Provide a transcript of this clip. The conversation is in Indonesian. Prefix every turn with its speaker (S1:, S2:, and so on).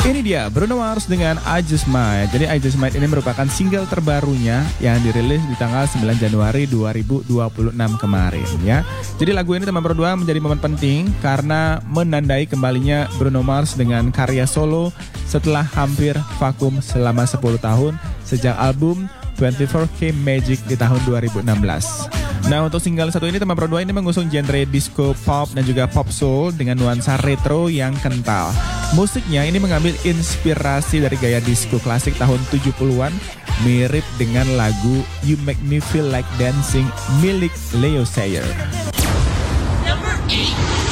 S1: Ini dia Bruno Mars dengan I Just Might. Jadi I Just Might ini merupakan single terbarunya yang dirilis di tanggal 9 Januari 2026 kemarin ya. Jadi lagu ini teman berdua menjadi momen penting karena menandai kembalinya Bruno Mars dengan karya solo setelah hampir vakum selama 10 tahun sejak album 24K Magic di tahun 2016. Nah, untuk single satu ini teman berdua ini mengusung genre disco pop dan juga pop soul dengan nuansa retro yang kental. Musiknya ini mengambil inspirasi dari gaya disco klasik tahun 70-an, mirip dengan lagu You Make Me Feel Like Dancing milik Leo Sayer.
S2: Number 8.